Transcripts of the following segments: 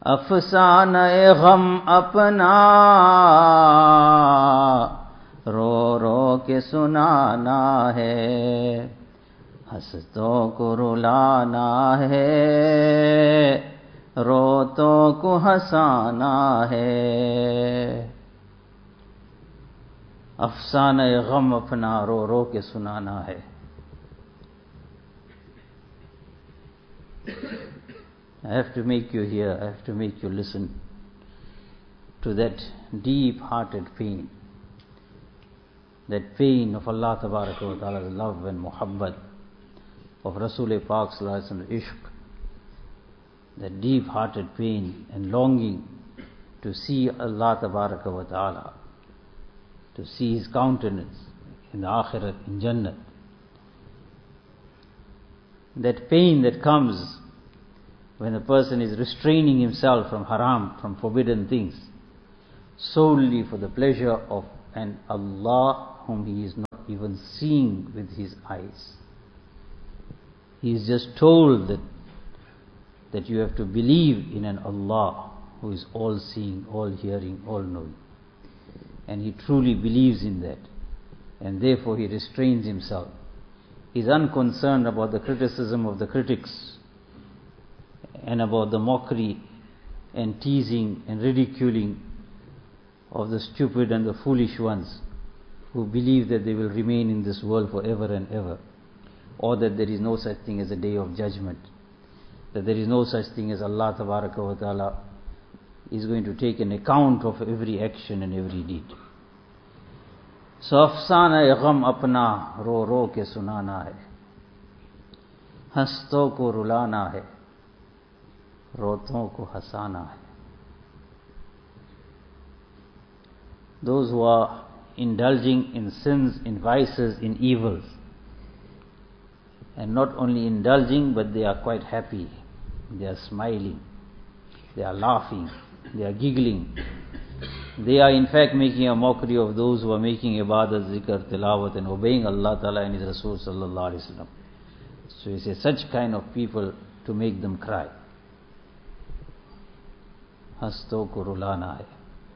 अफसाने गम अपना रो रो के सुनाना है, हंसतों को रुलाना है, रोतों को हंसाना है। अफसाने गम अपना रो रो के सुनाना है। I have to make you hear, I have to make you listen to that deep-hearted pain, that pain of Allah Tabaraka wa Ta'ala's love and muhabbat, of Rasul Pak Sallallahu Alaihi Wasallam's ishq, that deep-hearted pain and longing to see Allah Tabaraka wa Ta'ala, to see His countenance in the Akhirat, in Jannah. That pain that comes when a person is restraining himself from haram, from forbidden things, solely for the pleasure of an Allah whom he is not even seeing with his eyes. He is just told that you have to believe in an Allah who is all seeing, all hearing, all knowing. And he truly believes in that. And therefore he restrains himself. He is unconcerned about the criticism of the critics and about the mockery and teasing and ridiculing of the stupid and the foolish ones who believe that they will remain in this world forever and ever, or that there is no such thing as a day of judgment, that there is no such thing as Allah Tabaraka wa Ta'ala is going to take an account of every action and every deed. So अफसाना गम अपना रो रो के सुनाना है, हंसतों को रुलाना है, रोतों को हंसाना है. Those who are indulging in sins, in vices, in evils, and not only indulging, but they are quite happy, they are smiling, they are laughing, they are giggling. They are in fact making a mockery of those who are making ibadat, zikr, tilawat and obeying Allah Ta'ala and His Rasul Sallallahu Alaihi Wasallam. So he says such kind of people to make them cry. हंसतों को रुलाना है.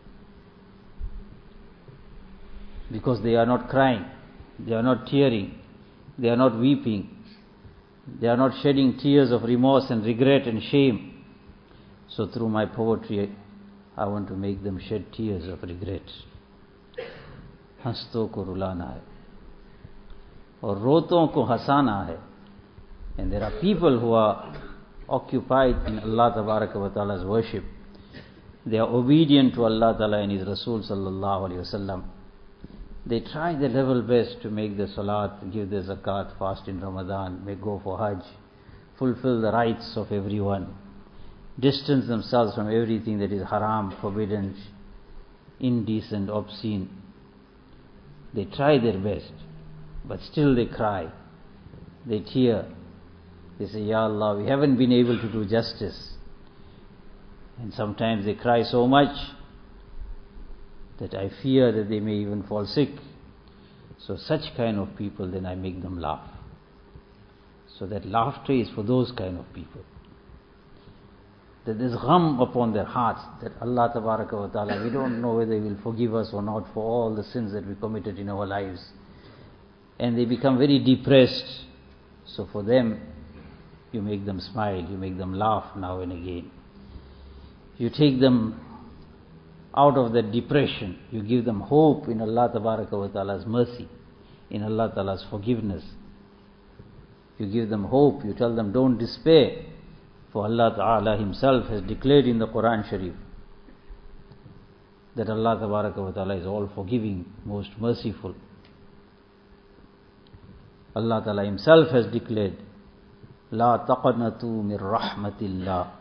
Because they are not crying, they are not tearing, they are not weeping, they are not shedding tears of remorse and regret and shame. So through my poetry I want to make them shed tears of regret. हंसतों को रुलाना है और रोतों को हंसाना है. And there are people who are occupied in Allah Tabaraka wa Ta'ala's worship. They are obedient to Allah Ta'ala and His Rasul Sallallahu Alaihi Wasallam. They try their level best to make the salat, give the zakat, fast in Ramadan, may go for Hajj, fulfill the rights of everyone, distance themselves from everything that is haram, forbidden, indecent, obscene. They try their best, but still they cry, they tear. They say, Ya Allah, we haven't been able to do justice. And sometimes they cry so much that I fear that they may even fall sick. So such kind of people, then I make them laugh. So that laughter is for those kind of people. That there's gham upon their hearts, that Allah Tabaraka wa Ta'ala, we don't know whether He will forgive us or not for all the sins that we committed in our lives. And they become very depressed. So for them, you make them smile, you make them laugh now and again. You take them out of that depression, you give them hope in Allah Tabaraka wa Ta'ala's mercy, in Allah Ta'ala's forgiveness. You give them hope, you tell them don't despair, for Allah Ta'ala Himself has declared in the Quran Sharif that Allah Tabaraka wa Ta'ala is all forgiving, most merciful. Allah Ta'ala Himself has declared, La taqnatu min rahmatillah.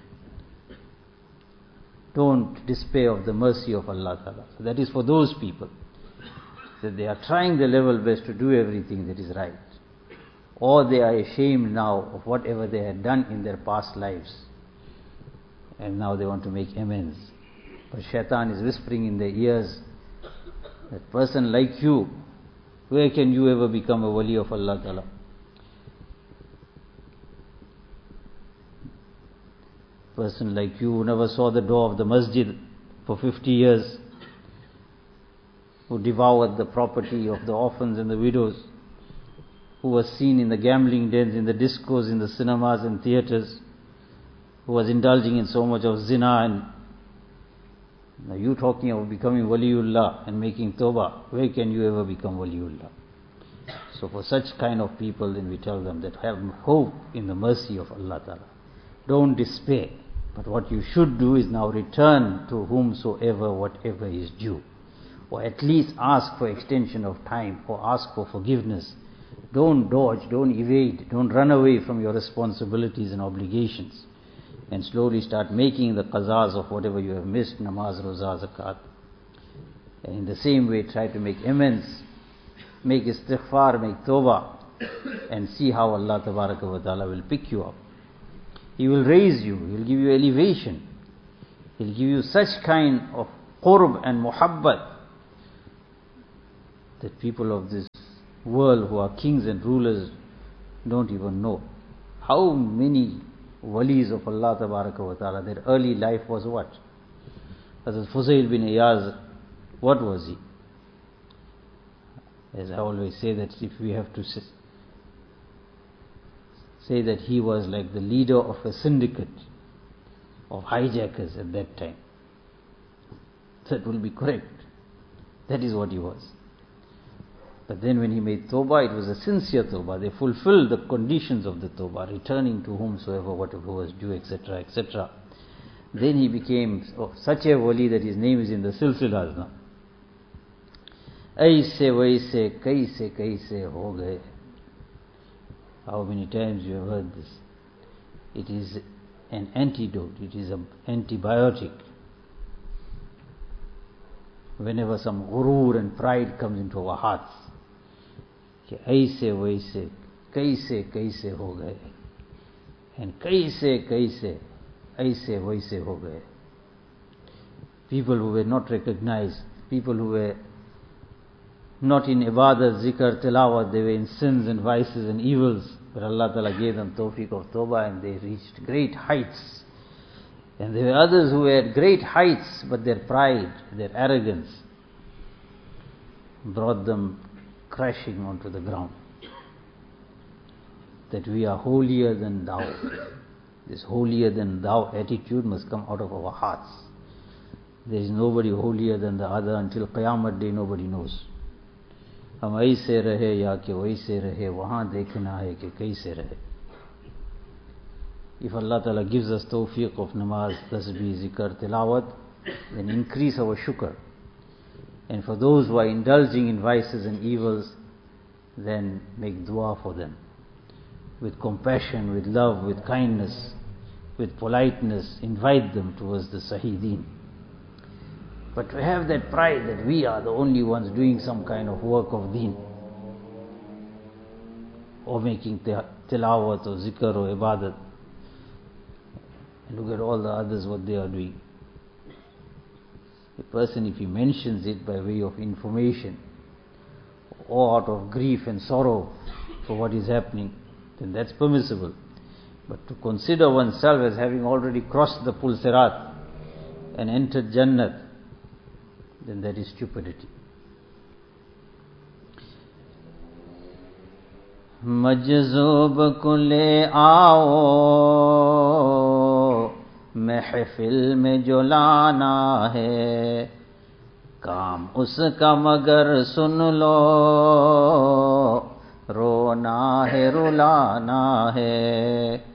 Don't despair of the mercy of Allah Ta'ala. So that is for those people, that they are trying their level best to do everything that is right. Or they are ashamed now of whatever they had done in their past lives. And now they want to make amends. But shaitan is whispering in their ears, that person like you, where can you ever become a wali of Allah Ta'ala? person like you who never saw the door of the masjid for 50 years, who devoured the property of the orphans and the widows, who was seen in the gambling dens, in the discos, in the cinemas and theatres, who was indulging in so much of zina, and now you talking of becoming waliullah and making tawbah. Where can you ever become waliullah? So for such kind of people, then we tell them that have hope in the mercy of Allah Ta'ala. Don't despair. But what you should do is now return to whomsoever whatever is due. Or at least ask for extension of time, or ask for forgiveness. Don't dodge, don't evade, don't run away from your responsibilities and obligations. And slowly start making the qazas of whatever you have missed, namaz, roza, zakat. And in the same way, try to make amends, make istighfar, make tawbah, and see how Allah Tabaraka wa Ta'ala will pick you up. He will raise you, He will give you elevation. He will give you such kind of qurb and muhabbat that people of this world who are kings and rulers don't even know. How many walis of Allah Tabaraka wa Ta'ala, their early life was what? Hazrat Fuzail bin Iyaz, what was he? As I always say, that if we have to say that he was like the leader of a syndicate of hijackers at that time, that will be correct. That is what he was. But then when he made tawbah, it was a sincere tawbah. They fulfilled the conditions of the tawbah, returning to whomsoever whatever was due, etc., etc. Then he became such a wali that his name is in the silsilas now. Aise waise kaise kaise ho gaye. How many times you have heard this? It is an antidote, it is an antibiotic. Whenever some ghurur and pride comes into our hearts, ऐसे वैसे कैसे कैसे हो गए, and कैसे कैसे ऐसे वैसे हो गए. People who were not recognized, people who were not in ibadah, zikr, tilawat, they were in sins and vices and evils, but Allah Ta'ala gave them tawfiq of tawbah and they reached great heights. And there were others who were at great heights, but their pride, their arrogance brought them crashing onto the ground. That we are holier than thou. This holier than thou attitude must come out of our hearts. There is nobody holier than the other. Until Qiyamah day nobody knows. हम ऐसे रहे या कि वैसे रहे, वहाँ देखना है कि कैसे रहे. If Allah Ta'ala gives us tawfiq of namaz, tasbih, zikr, tilawat, then increase our shukr. And for those who are indulging in vices and evils, then make dua for them. With compassion, with love, with kindness, with politeness, invite them towards the Sahih Deen. But to have that pride that we are the only ones doing some kind of work of Deen, or making tilawat or zikr or ibadat, and look at all the others what they are doing. A person, if he mentions it by way of information or out of grief and sorrow for what is happening, then that's permissible. But to consider oneself as having already crossed the Pul Sirat and entered Jannat, then that is stupidity. Majzoob ko le aao, महफिल में जो लाना है, काम उसका मगर सुन लो, रोना है रुलाना है.